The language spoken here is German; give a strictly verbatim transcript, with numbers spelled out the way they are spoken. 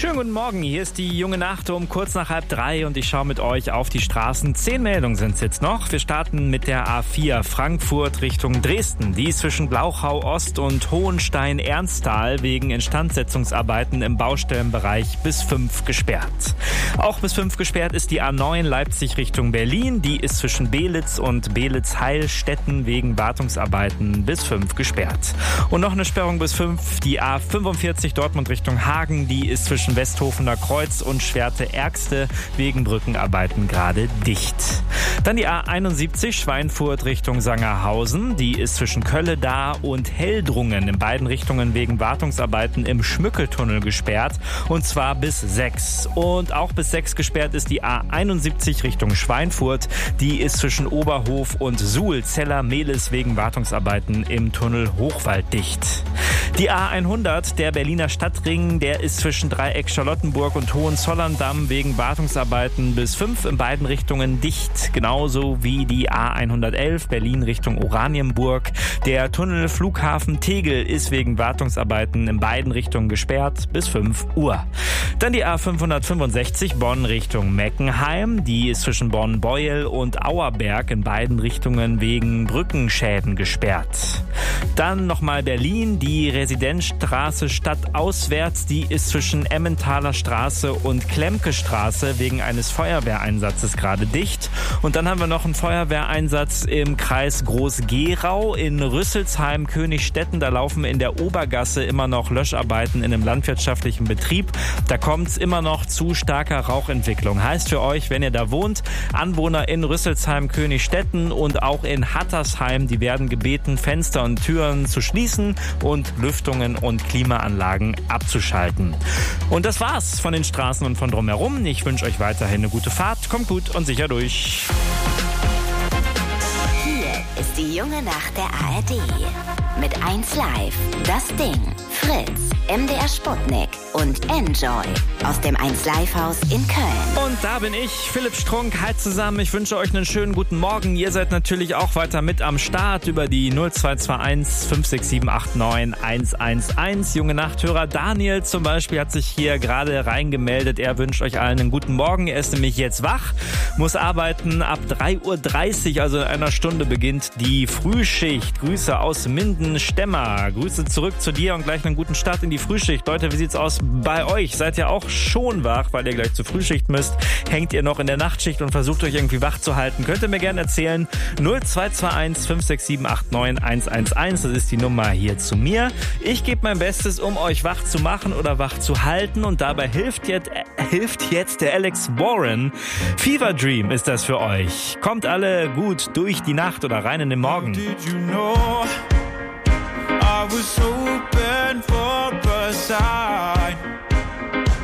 Schönen guten Morgen, hier ist die junge Nacht um kurz nach halb drei und ich schaue mit euch auf die Straßen. Zehn Meldungen sind es jetzt noch. Wir starten mit der A vier Frankfurt Richtung Dresden. Die ist zwischen Glauchau Ost und Hohenstein-Ernsthal wegen Instandsetzungsarbeiten im Baustellenbereich bis fünf gesperrt. Auch bis fünf gesperrt ist die A neun Leipzig Richtung Berlin. Die ist zwischen Belitz und Belitz-Heilstätten wegen Wartungsarbeiten bis fünf gesperrt. Und noch eine Sperrung bis fünf, die A fünfundvierzig Dortmund Richtung Hagen. Die ist zwischen Westhofener Kreuz und Schwerte-Ergste wegen Brückenarbeiten gerade dicht. Dann die A einundsiebzig Schweinfurt Richtung Sangerhausen. Die ist zwischen Kölle-Dar und Heldrungen in beiden Richtungen wegen Wartungsarbeiten im Schmückeltunnel gesperrt. Und zwar bis sechs. Und auch bis sechs gesperrt ist die A einundsiebzig Richtung Schweinfurt. Die ist zwischen Oberhof und Suhl, Zeller, Mehlis wegen Wartungsarbeiten im Tunnel Hochwald dicht. Die A hundert, der Berliner Stadtring, der ist zwischen Dreieck Charlottenburg und Hohenzollern-Damm wegen Wartungsarbeiten bis fünf in beiden Richtungen dicht. Genauso wie die A hundertelf Berlin Richtung Oranienburg. Der Tunnel Flughafen Tegel ist wegen Wartungsarbeiten in beiden Richtungen gesperrt bis fünf Uhr. Dann die A fünfhundertfünfundsechzig Bonn Richtung Meckenheim. Die ist zwischen Bonn-Beuel und Auerberg in beiden Richtungen wegen Brückenschäden gesperrt. Dann nochmal Berlin, die Residenzstraße stadtauswärts, die ist zwischen Emmentaler Straße und Klemke Straße wegen eines Feuerwehreinsatzes gerade dicht. Und dann haben wir noch einen Feuerwehreinsatz im Kreis Groß-Gerau in Rüsselsheim, Königstetten. Da laufen in der Obergasse immer noch Löscharbeiten in einem landwirtschaftlichen Betrieb. Da kommt es immer noch zu starker Rauchentwicklung. Heißt für euch, wenn ihr da wohnt, Anwohner in Rüsselsheim, Königstetten und auch in Hattersheim, die werden gebeten, Fenster und Türen zu schließen und Lüftungen und Klimaanlagen abzuschalten. Und das war's von den Straßen und von drumherum. Ich wünsche euch weiterhin eine gute Fahrt. Kommt gut und sicher durch. Hier ist die junge Nacht der A R D. Mit eins Live, das Ding, Fritz, M D R Sputnik und Enjoy aus dem eins Live Haus in Köln. Und da bin ich, Philipp Strunk. Hi zusammen, ich wünsche euch einen schönen guten Morgen. Ihr seid natürlich auch weiter mit am Start über die null zwei zwei eins fünf sechs sieben acht neun eins eins eins. Junge Nachthörer Daniel zum Beispiel hat sich hier gerade reingemeldet. Er wünscht euch allen einen guten Morgen. Er ist nämlich jetzt wach, muss arbeiten. Ab drei Uhr dreißig, also in einer Stunde, beginnt die Frühschicht. Grüße aus Minden, Stemmer. Grüße zurück zu dir und gleich einen guten Start in die Frühschicht. Leute, wie sieht's aus bei euch? Seid ihr auch schon wach, weil ihr gleich zur Frühschicht müsst? Hängt ihr noch in der Nachtschicht und versucht euch irgendwie wach zu halten? Könnt ihr mir gerne erzählen. null zwei zwei eins fünf sechs sieben acht neun eins eins eins, das ist die Nummer hier zu mir. Ich gebe mein Bestes, um euch wach zu machen oder wach zu halten und dabei hilft jetzt, äh, hilft jetzt der Alex Warren. Fever Dream ist das für euch. Kommt alle gut durch die Nacht oder rein in den Morgen. Did you know I was so